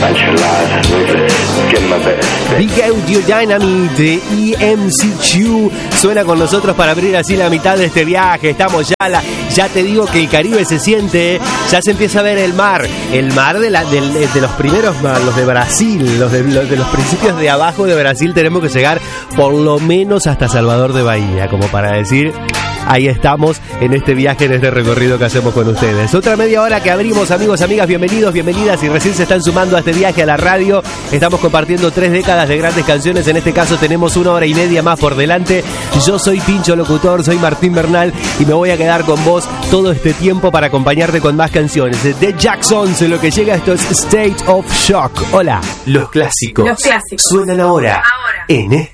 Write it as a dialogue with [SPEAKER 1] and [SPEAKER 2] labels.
[SPEAKER 1] Big Audio Dynamite de EMCQ suena con nosotros para abrir así la mitad de este viaje. Estamos ya te digo que el Caribe se siente, ya se empieza a ver el mar de los primeros mares, los de Brasil, los de los principios de abajo de Brasil. Tenemos que llegar por lo menos hasta Salvador de Bahía, como para decir, ahí estamos en este viaje, en este recorrido que hacemos con ustedes. Otra media hora que abrimos, amigos, amigas, bienvenidos, bienvenidas. Y recién se están sumando a este viaje a la radio. Estamos compartiendo 3 décadas de grandes canciones. En este caso tenemos 1 hora y media más por delante. Yo soy Pincho Locutor, soy Martín Bernal y me voy a quedar con vos todo este tiempo para acompañarte con más canciones. De Jacksons, lo que llega esto es State of Shock. Hola. Los clásicos. Suenan ahora. En